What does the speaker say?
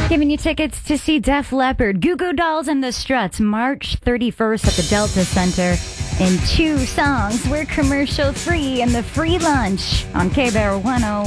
Giving you tickets to see Def Leppard, Goo Goo Dolls, and the Struts March 31st at the Delta Center in 2 songs. We're commercial free and the free lunch on K-Bear 101.